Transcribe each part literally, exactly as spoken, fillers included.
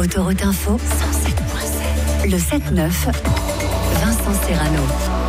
Autoroute Info, cent sept virgule sept. Le sept neuf, Vincent Serrano.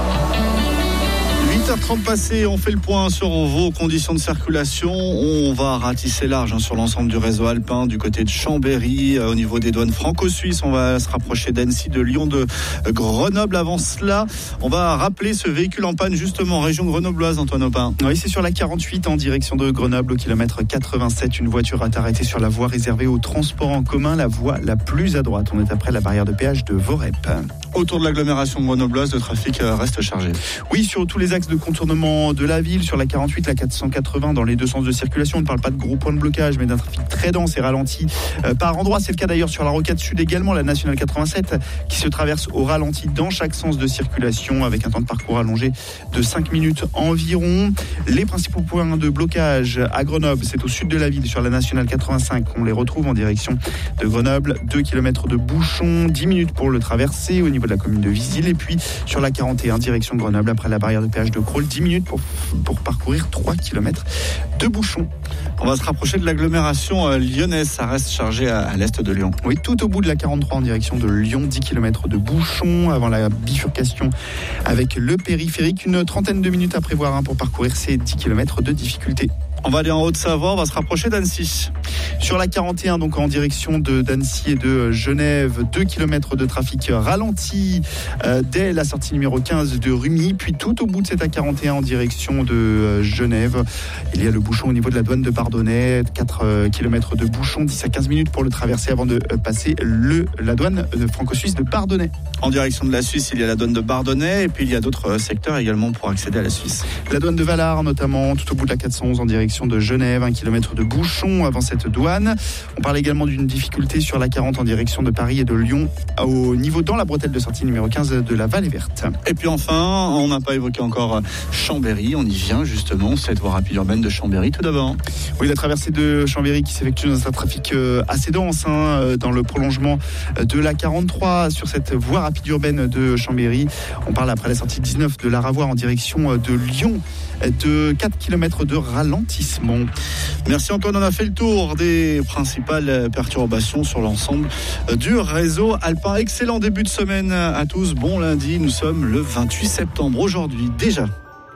huit heures trente passées, on fait le point sur vos conditions de circulation. On va ratisser large hein, sur l'ensemble du réseau alpin, du côté de Chambéry, euh, au niveau des douanes franco-suisses. On va se rapprocher d'Annecy, de Lyon, de Grenoble. Avant cela, on va rappeler ce véhicule en panne justement en région grenobloise, Antoine Aubin. Oui, c'est sur la quarante-huit en direction de Grenoble, au kilomètre quatre-vingt-sept. Une voiture est arrêtée sur la voie réservée au transport en commun, la voie la plus à droite. On est après la barrière de péage de Vorep. Autour de l'agglomération grenobloise, le trafic reste chargé. Oui, sur tous les axes de contournement de la ville, sur la quarante-huit, la quatre cent quatre-vingts, dans les deux sens de circulation. On ne parle pas de gros points de blocage, mais d'un trafic très dense et ralenti euh, par endroits. C'est le cas d'ailleurs sur la rocade sud également, la nationale quatre-vingt-sept, qui se traverse au ralenti dans chaque sens de circulation, avec un temps de parcours allongé de cinq minutes environ. Les principaux points de blocage à Grenoble, c'est au sud de la ville, sur la nationale quatre-vingt-cinq. On les retrouve en direction de Grenoble. deux kilomètres de bouchons, dix minutes pour le traverser au niveau de la commune de Visil. Et puis sur la quarante et un, direction Grenoble, après la barrière de péage de Crolles, dix minutes pour, pour parcourir trois kilomètres de bouchons. On va se rapprocher de l'agglomération lyonnaise. Ça reste chargé à, à l'est de Lyon. Oui, tout au bout de la quarante-trois en direction de Lyon, dix kilomètres de bouchons avant la bifurcation avec le périphérique. Une trentaine de minutes à prévoir hein, pour parcourir ces dix kilomètres de difficulté. On va aller en Haute-Savoie, on va se rapprocher d'Annecy. Sur la quarante et un, donc en direction de d'Annecy et de Genève, deux kilomètres de trafic ralenti euh, dès la sortie numéro quinze de Rumi. Puis tout au bout de cette A quarante et un en direction de euh, Genève, il y a le bouchon au niveau de la douane de Bardonnay, quatre kilomètres de bouchon, dix à quinze minutes pour le traverser avant de euh, passer le, la douane de franco-suisse de Bardonnay. En direction de la Suisse, il y a la douane de Bardonnay et puis il y a d'autres secteurs également pour accéder à la Suisse. La douane de Valar notamment, tout au bout de la quatre cent onze en direction de Genève, un kilomètre de bouchon avant cette douane. On parle également d'une difficulté sur la quarante en direction de Paris et de Lyon, au niveau dans la bretelle de sortie numéro quinze de la Vallée Verte. Et puis enfin, on n'a pas évoqué encore Chambéry, on y vient justement, cette voie rapide urbaine de Chambéry tout d'abord. Oui, la traversée de Chambéry qui s'effectue dans un trafic assez dense hein, dans le prolongement de la quarante-trois sur cette voie rapide urbaine de Chambéry. On parle après la sortie dix-neuf de la Ravoire en direction de Lyon de quatre kilomètres de ralentissement. Merci Antoine, on a fait le tour des principales perturbations sur l'ensemble du réseau alpin. Excellent début de semaine à tous, bon lundi, nous sommes le vingt-huit septembre aujourd'hui déjà.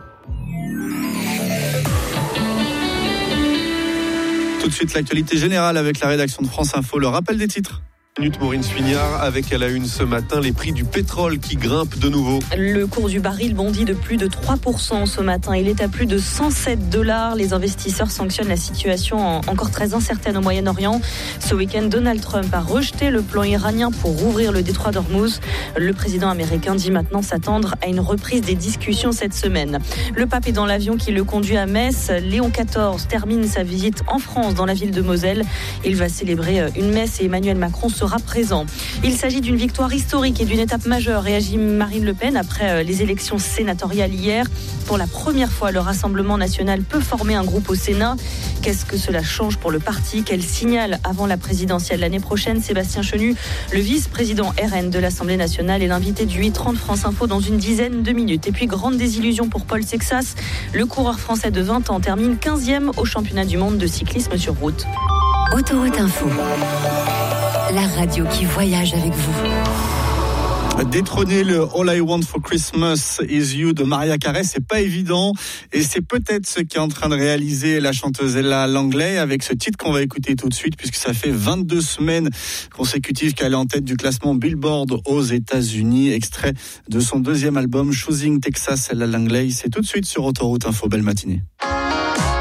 Tout de suite l'actualité générale avec la rédaction de France Info, le rappel des titres. Maureen Suignard avec à la une ce matin les prix du pétrole qui grimpent de nouveau. Le cours du baril bondit de plus de trois pour cent ce matin. Il est à plus de cent sept dollars. Les investisseurs sanctionnent la situation encore très incertaine au Moyen-Orient. Ce week-end, Donald Trump a rejeté le plan iranien pour rouvrir le détroit d'Ormuz. Le président américain dit maintenant s'attendre à une reprise des discussions cette semaine. Le pape est dans l'avion qui le conduit à Metz. Léon quatorze termine sa visite en France, dans la ville de Moselle. Il va célébrer une messe et Emmanuel Macron sera présent. Il s'agit d'une victoire historique et d'une étape majeure, réagit Marine Le Pen après les élections sénatoriales hier. Pour la première fois, le Rassemblement national peut former un groupe au Sénat. Qu'est-ce que cela change pour le parti ? Quel signal avant la présidentielle l'année prochaine ? Sébastien Chenu, le vice-président R N de l'Assemblée nationale, est l'invité du huit trente France Info dans une dizaine de minutes. Et puis, grande désillusion pour Paul Sexas. Le coureur français de vingt ans termine quinzième au championnat du monde de cyclisme sur route. Autoroute Info, la radio qui voyage avec vous. Détrôner le All I Want for Christmas Is You de Mariah Carey, c'est pas évident et c'est peut-être ce qu'est en train de réaliser la chanteuse Ella Langley avec ce titre qu'on va écouter tout de suite puisque ça fait vingt-deux semaines consécutives qu'elle est en tête du classement Billboard aux États-Unis. Extrait de son deuxième album Choosing Texas, Ella Langley. C'est tout de suite sur Autoroute Info. Belle matinée.